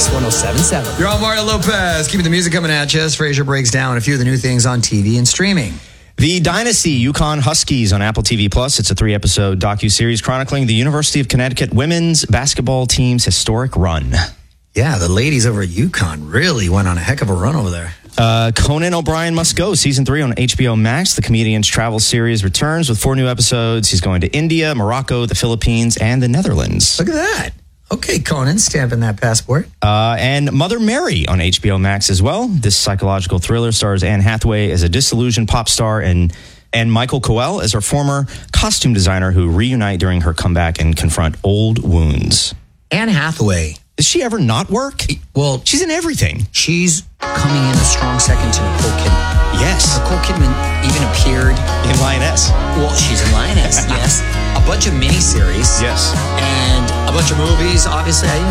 Kicks 107.7. You're on Mario Lopez. Keeping the music coming at you as Fraser breaks down a few of the new things on TV and streaming. The Dynasty Yukon Huskies on Apple TV+. It's a 3-episode docuseries chronicling the University of Connecticut women's basketball team's historic run. Yeah, the ladies over at Yukon really went on a heck of a run over there. Conan O'Brien Must Go, Season 3 on HBO Max. The comedian's travel series returns with 4 new episodes. He's going to India, Morocco, the Philippines, and the Netherlands. Look at that. Okay, Conan, stamping that passport. And Mother Mary on HBO Max as well. This psychological thriller stars Anne Hathaway as a disillusioned pop star and Michael Coel as her former costume designer who reunite during her comeback and confront old wounds. Anne Hathaway. Does she ever not work? Well, she's in everything. She's coming in a strong second to Nicole Kidman. Yes. Nicole Kidman even appeared in Lioness. Well, she's in Lioness, yes. A bunch of miniseries. Yes. And a bunch of movies, obviously. I